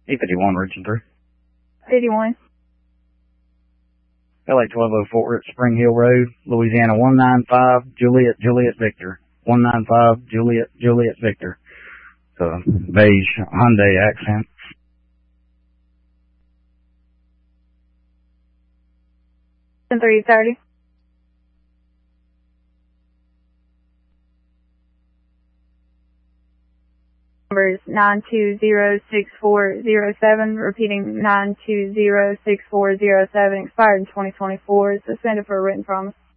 E51 reaching through. 51. LA 1204 at Spring Hill Road, Louisiana 195 Juliet Victor. 195 Juliet Victor. So beige Hyundai Accent. And 330. Numbers 9206407, repeating 9206407, expired in 2024, suspended for a written promise.